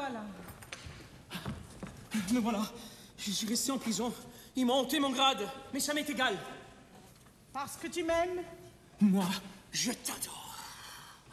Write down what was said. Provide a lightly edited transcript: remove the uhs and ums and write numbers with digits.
voilà. Me voilà. Je suis resté en prison. Ils m'ont ôté mon grade, mais ça m'est égal. Parce que tu m'aimes? Moi, je t'adore.